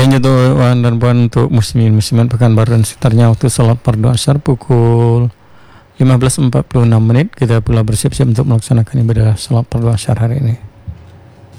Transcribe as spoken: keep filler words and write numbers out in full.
Lainnya tuan dan puan untuk muslimin muslimat Pekanbaru dan sekitarnya, waktu salat fardu asyar pukul lima belas empat puluh enam menit. Kita pula bersiap-siap untuk melaksanakan ibadah salat fardu asyar hari ini.